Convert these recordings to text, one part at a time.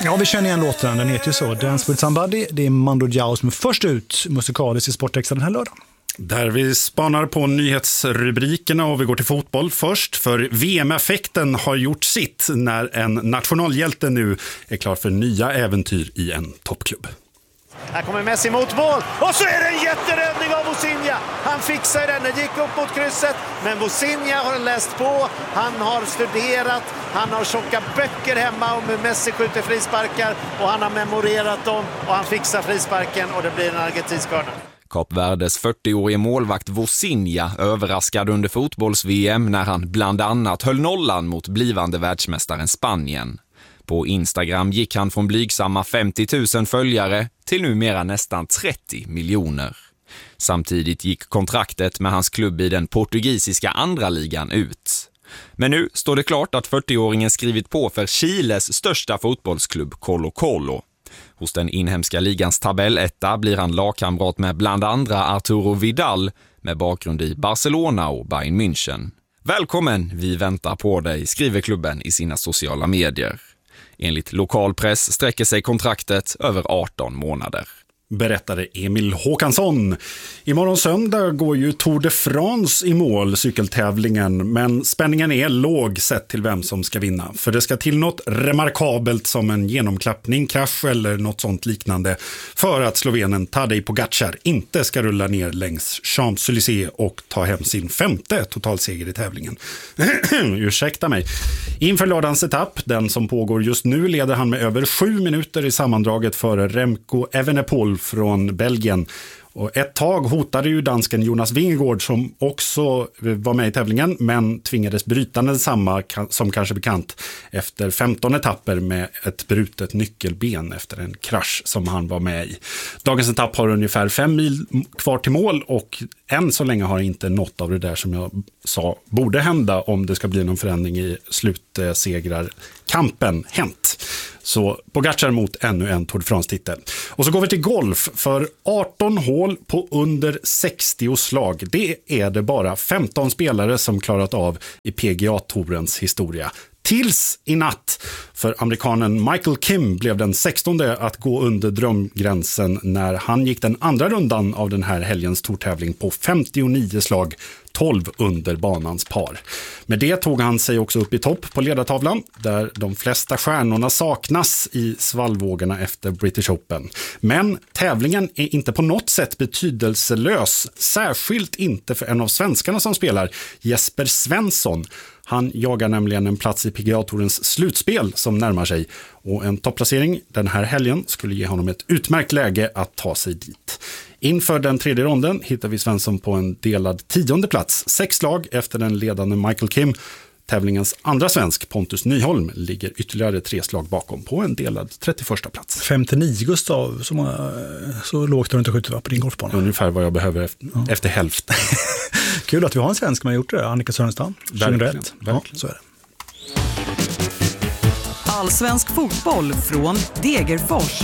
Ja, vi känner igen låten. Den heter ju så, Dance with Somebody. Det är Mando Diao som är först ut musikaliskt i Sportextra den här lördagen. Där vi spanar på nyhetsrubrikerna och vi går till fotboll först. För VM-effekten har gjort sitt när en nationalhjälte nu är klar för nya äventyr i en toppklubb. Här kommer Messi mot mål och så är det en jätteräddning av Vozinha. Han fixar den, den gick upp mot krysset, men Vozinha har läst på, han har studerat, han har tjocka böcker hemma om hur Messi skjuter frisparkar och han har memorerat dem och han fixar frisparken och det blir en argentinsk hörna. Kap Verdes 40-årige målvakt Vozinha överraskade under fotbolls-VM när han bland annat höll nollan mot blivande världsmästaren Spanien. På Instagram gick han från blygsamma 50 000 följare till numera nästan 30 miljoner. Samtidigt gick kontraktet med hans klubb i den portugisiska andra ligan ut. Men nu står det klart att 40-åringen skrivit på för Chiles största fotbollsklubb Colo-Colo. Hos den inhemska ligans tabelletta blir han lagkamrat med bland andra Arturo Vidal med bakgrund i Barcelona och Bayern München. Välkommen, vi väntar på dig, skriver klubben i sina sociala medier. Enligt lokalpress sträcker sig kontraktet över 18 månader. Berättade Emil Håkansson. Imorgon söndag går ju Tour de France i mål, cykeltävlingen, men spänningen är låg sett till vem som ska vinna. För det ska till något remarkabelt som en genomklappning, krasch eller något sånt liknande för att slovenen Tadej Pogačar inte ska rulla ner längs Champs-Élysées och ta hem sin 5:e totalseger i tävlingen. Ursäkta mig. Inför lördagens etapp, den som pågår just nu, leder han med över 7 minuter i sammandraget före Remco Evenepoel från Belgien. Och ett tag hotade ju dansken Jonas Vingegaard som också var med i tävlingen men tvingades bryta densamma som kanske bekant efter 15 etapper med ett brutet nyckelben efter en krasch som han var med i. Dagens etapp har ungefär 5 mil kvar till mål och än så länge har inte något av det där som jag sa borde hända om det ska bli någon förändring i slutsegrarkampen hänt. Så Pogačar mot ännu en Tour de France-titel. Och så går vi till golf. För 18 hål på under 60 slag. Det är det bara 15 spelare som klarat av i PGA-tourens historia. Tills i natt. För amerikanen Michael Kim blev den 16:e att gå under drömgränsen när han gick den andra rundan av den här helgens tourtävling på 59 slag, 12 under banans par. Med det tog han sig också upp i topp på ledartavlan där de flesta stjärnorna saknas i svallvågorna efter British Open. Men tävlingen är inte på något sätt betydelselös, särskilt inte för en av svenskarna som spelar, Jesper Svensson. Han jagar nämligen en plats i PGA-tourens slutspel som närmar sig och en topplacering den här helgen skulle ge honom ett utmärkt läge att ta sig dit. Inför den tredje ronden hittar vi Svensson på en delad 10:e plats, 6 slag efter den ledande Michael Kim. Tävlingens andra svensk, Pontus Nyholm, ligger ytterligare 3 slag bakom på en delad 31:a plats. 59, Gustav, så lågt har du inte skjutit på din golfbana. Ungefär vad jag behöver efter hälften. Kul att vi har en svensk som har gjort det, Annika Sörenstam, 2001. Ja, så är det. Allsvensk fotboll från Degerfors.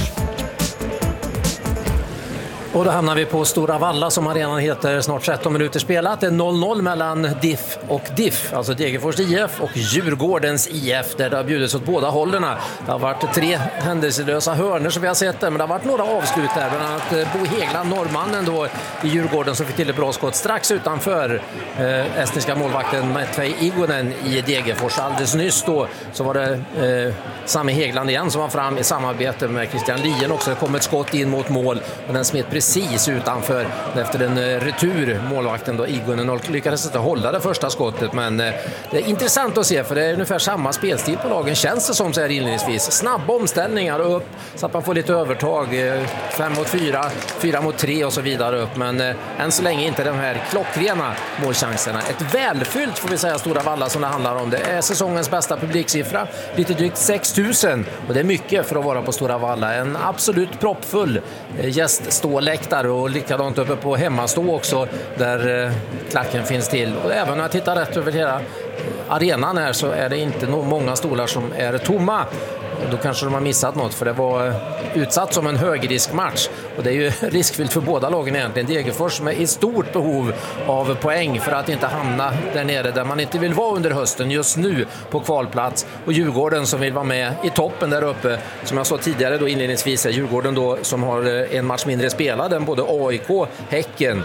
Och då hamnar vi på Stora Valla som arenan heter, snart 13 minuter spelat. Det är 0-0 mellan DIF och DIF, alltså Degerfors IF och Djurgårdens IF, där det har bjudits åt båda hållerna. Det har varit 3 händelselösa hörnor som vi har sett där, men det har varit några avslut där, bland annat Bo Hegland, norrmannen då i Djurgården, som fick till ett bra skott strax utanför estniska målvakten Matvej Igonen i Degerfors. Alldeles nyss då så var det Sami Hegland igen som var fram i samarbete med Christian Lien också. Det kom ett skott in mot mål och den smet precis utanför efter en retur. Målvakten då Igonen lyckades inte hålla det första skottet, men det är intressant att se för det är ungefär samma spelstil på lagen, känns det som så här inledningsvis. Snabba omställningar upp så att man får lite övertag, 5 mot 4, 4 mot 3 och så vidare upp, men än så länge inte de här klockrena målchanserna. Ett välfyllt, får vi säga, Stora Valla som det handlar om. Det är säsongens bästa publiksiffra, lite drygt 6 000, och det är mycket för att vara på Stora Valla. En absolut proppfull gästståläktare och likadant uppe på hemmastå också där klacken finns till. Och även när jag tittar rätt över hela arenan här så är det inte många stolar som är tomma. Då kanske de har missat något, för det var utsatt som en högriskmatch. Och det är ju riskfyllt för båda lagen egentligen. Degerfors som är i stort behov av poäng för att inte hamna där nere där man inte vill vara under hösten just nu på kvalplats. Och Djurgården som vill vara med i toppen där uppe. Som jag sa tidigare då inledningsvis är Djurgården då som har en match mindre spelad än både AIK, Häcken.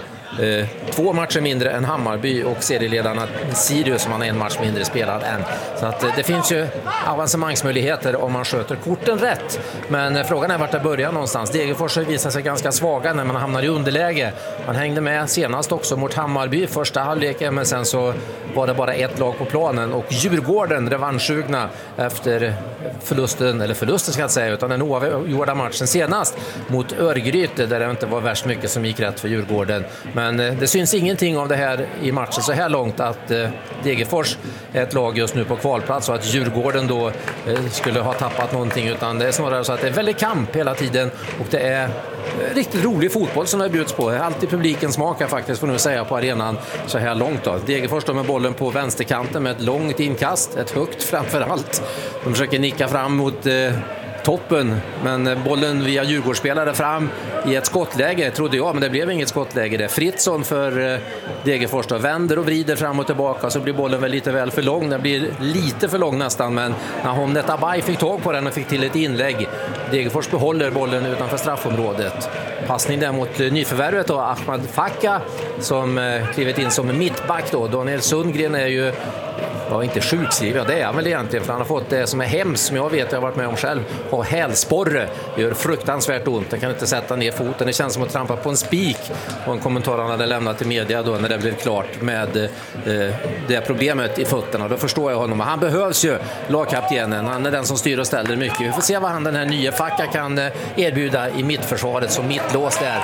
2 matcher mindre än Hammarby och serieledarna Sirius som har en match mindre spelad än. Så att det finns ju avancemangsmöjligheter om man sköter korten rätt. Men frågan är vart det börjar någonstans. Degerfors har visat sig ganska svaga när man hamnar i underläge. Man hängde med senast också mot Hammarby i första halvleken, men sen så var det bara ett lag på planen och Djurgården revanschsugna efter förlusten ska jag säga, utan den oavgjorda matchen senast mot Örgryte där det inte var värst mycket som gick rätt för Djurgården. Men det syns ingenting av det här i matchen så här långt att Degerfors är ett lag just nu på kvalplats och att Djurgården då skulle ha tappat någonting, utan det är snarare så att det är väldigt kamp hela tiden och det är riktigt rolig fotboll som det bjuds på. Alltid publiken smakar faktiskt, får nu säga, på arenan så här långt då. Degerfors står med bollen på vänsterkanten med ett långt inkast, ett högt framför allt. De försöker nicka fram mot toppen, men bollen via Djurgårdsspelare fram i ett skottläge trodde jag, men det blev inget skottläge. Det Fritzson för Degerfors då vänder och vrider fram och tillbaka, så blir bollen väl lite väl för lång. Den blir lite för lång nästan, men Nahomnet Abay fick tag på den och fick till ett inlägg. Degerfors behåller bollen utanför straffområdet. Passning där mot nyförvärvet då, Ahmad Fakka som klivit in som mittback då. Daniel Sundgren är ju inte sjukskriven, det är han väl egentligen, för han har fått det som är hemskt, som jag vet, jag har varit med om själv, ha hälsporre. Det gör fruktansvärt ont, jag kan inte sätta ner foten, det känns som att trampa på en spik. Och en kommentar han hade lämnat till media då när det blev klart med det problemet i fötterna. Då förstår jag honom, han behövs ju, lagkaptenen, han är den som styr och ställer mycket. Vi får se vad han, den här nya Facka, kan erbjuda i mittförsvaret som mittlås där.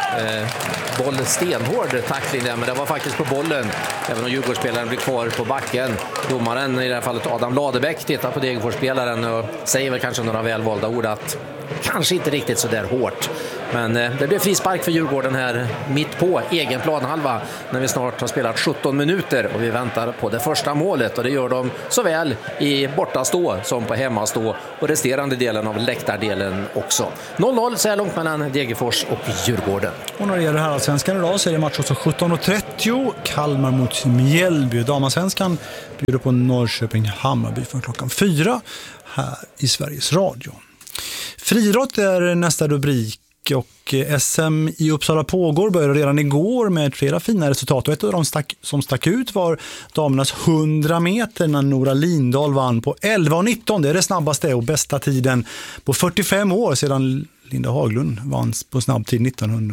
Boll stenhård tackling där, men det var faktiskt på bollen, även om Djurgårdsspelaren blir kvar på backen. Domaren, i det här fallet Adam Ladebäck, tittar på Degerfors-spelaren och säger väl kanske några välvalda ord att kanske inte riktigt så där hårt. Men det blir frispark för Djurgården här mitt på egen planhalva när vi snart har spelat 17 minuter och vi väntar på det första målet, och det gör de såväl i bortastå som på hemmastå och resterande delen av läktardelen också. 0-0 så är långt mellan Degerfors och Djurgården. Och när det gäller herrallsvenskan idag så är det match också 17.30, Kalmar mot Mjällby. Damallsvenskan bjuder på Norrköping-Hammarby från klockan 4 här i Sveriges Radio. Friidrott är nästa rubrik, och SM i Uppsala pågår, började redan igår med flera fina resultat, och ett av dem som stack ut var damernas 100 meter när Nora Lindahl vann på 11.19. Det är det snabbaste och bästa tiden på 45 år sedan Linda Haglund vann på snabbtid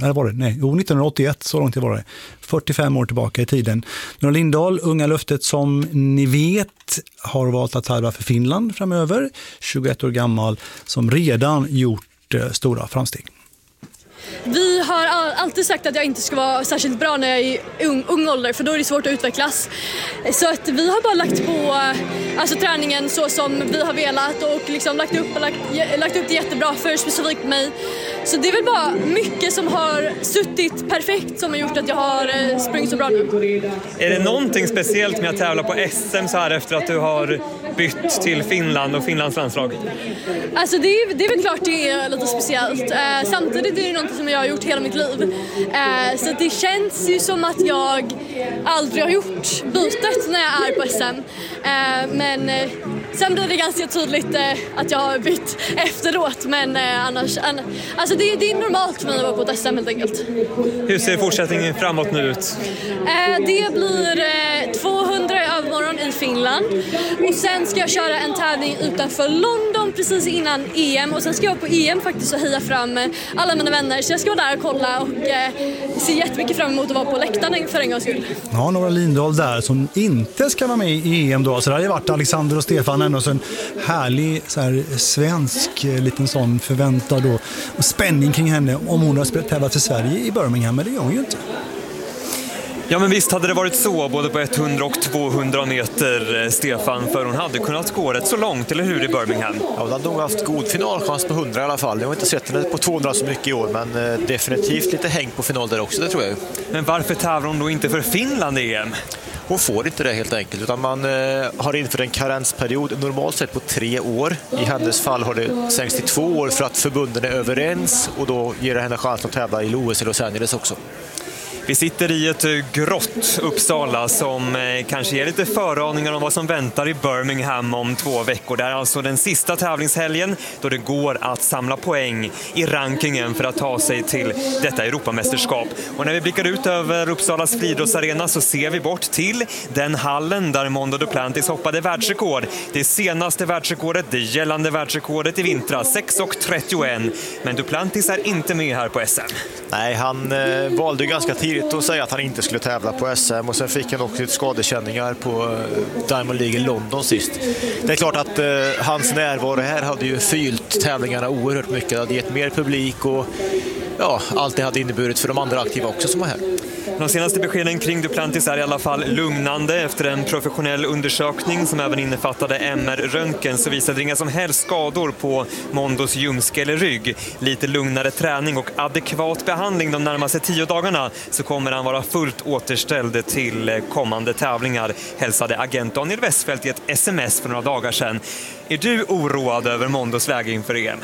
1981, så långt det var det. 45 år tillbaka i tiden. Nora Lindahl, unga löftet som ni vet, har valt att tävla för Finland framöver. 21 år gammal, som redan gjort stora framsteg. Vi har alltid sagt att jag inte ska vara särskilt bra när jag är i ung ålder, för då är det svårt att utvecklas. Så att vi har bara lagt på träningen så som vi har velat och liksom lagt upp det jättebra för specifikt mig. Så det är väl bara mycket som har suttit perfekt som har gjort att jag har sprungit så bra nu. Är det någonting speciellt med att tävla på SM så här efter att du har bytt till Finland och Finlands landslag? Alltså det är väl klart det är lite speciellt. Samtidigt är det något som jag har gjort hela mitt liv. Så det känns ju som att jag aldrig har gjort bytet när jag är på SM. Men sen blir det ganska tydligt att jag har bytt efteråt. Men annars, alltså det är normalt för mig att vara på ett SM helt enkelt. Hur ser fortsättningen framåt nu ut? Det blir 200 övermorgon i Finland. Och sen ska jag köra en tävling utanför London precis innan EM. Och sen ska jag på EM faktiskt och heja fram alla mina vänner. Så jag ska vara där och kolla och se jättemycket fram emot att vara på läktaren för en gångs skull. Ja, Nora Lindahl där som inte ska vara med i EM då. Så det har ju varit Alexander och Stefan ändå, så en härlig så här, svensk liten sån förväntad då, och spänning kring henne om hon har tävlat för Sverige i Birmingham, men det gör hon ju inte. Ja, men visst hade det varit så både på 100 och 200 meter, Stefan, för hon hade kunnat gå rätt så långt, eller hur, i Birmingham? Ja, hon hade nog haft god finalchans på 100 i alla fall. Jag har inte sett henne på 200 så mycket i år, men definitivt lite häng på final där också, det tror jag. Men varför tävlar hon då inte för Finland i EM? Hon får inte det helt enkelt, utan man har infört en karensperiod normalt sett på 3 år. I hennes fall har det sänkts till 2 år för att förbunden är överens, och då ger det henne chans att tävla i OS i Los Angeles också. Vi sitter i ett grått Uppsala som kanske ger lite föraningar om vad som väntar i Birmingham om 2 veckor. Det är alltså den sista tävlingshelgen då det går att samla poäng i rankingen för att ta sig till detta Europamästerskap. Och när vi blickar ut över Uppsalas friidrottsarena så ser vi bort till den hallen där Mondo Duplantis hoppade världsrekord. Det senaste världsrekordet, det gällande världsrekordet i vintras, 6:31. Men Duplantis är inte med här på SM. Nej, han valde ganska tidigt att säga att han inte skulle tävla på SM, och sen fick han också skadekänningar på Diamond League i London sist. Det är klart att hans närvaro här hade ju fyllt tävlingarna oerhört mycket. Det hade gett mer publik, och ja, allt det hade inneburit för de andra aktiva också som var här. De senaste beskeden kring Duplantis är i alla fall lugnande. Efter en professionell undersökning som även innefattade MR-röntgen så visade inga som helst skador på Mondos ljumske eller rygg. Lite lugnare träning och adekvat behandling de närmaste 10 dagarna så kommer han vara fullt återställd till kommande tävlingar, hälsade agent Daniel Westfeldt i ett sms för några dagar sedan. Är du oroad över Mondos läge inför EM?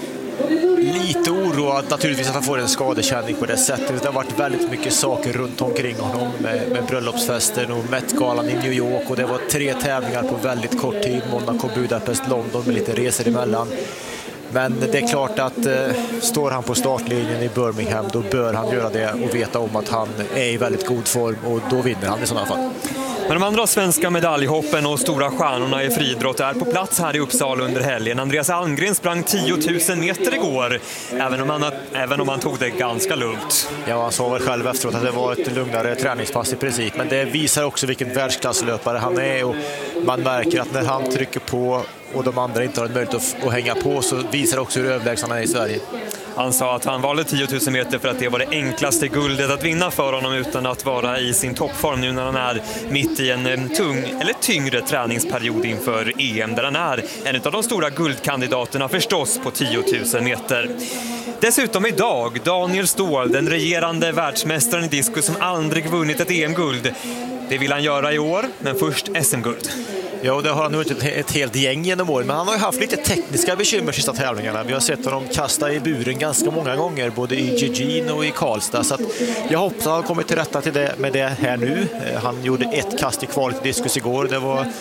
Lite oroad naturligtvis att han får en skadekänning på det sättet. Det har varit väldigt mycket saker runt omkring honom med bröllopsfesten och Met-galan i New York, och det var 3 tävlingar på väldigt kort tid. Monaco, Budapest, London med lite resor emellan. Men det är klart att står han på startlinjen i Birmingham, då bör han göra det och veta om att han är i väldigt god form, och då vinner han i sådana fall. Men de andra svenska medaljhoppen och stora stjärnorna i friidrott är på plats här i Uppsala under helgen. Andreas Almgren sprang 10 000 meter igår, även om han tog det ganska lugnt. Ja, han sa väl själv efteråt att det var ett lugnare träningspass i princip, men det visar också vilken världsklasslöpare han är, och man märker att när han trycker på och de andra inte har en möjlighet att hänga på, så visar också hur överlägsen han är i Sverige. Han sa att han valde 10 000 meter för att det var det enklaste guldet att vinna för honom utan att vara i sin toppform nu när han är mitt i en tyngre träningsperiod inför EM, där han är en av de stora guldkandidaterna förstås på 10 000 meter. Dessutom idag, Daniel Ståhl, den regerande världsmästaren i diskus som aldrig vunnit ett EM-guld. Det vill han göra i år, men först SM-guld. Ja, det har han nog inte ett helt gäng genom åren, men han har ju haft lite tekniska bekymmer sista tävlingarna. Vi har sett honom kasta i buren ganska många gånger, både i Eugene och i Karlstad, så att jag hoppas att han har kommit till rätta med det här nu. Han gjorde ett kast i kvalet i diskus igår, det var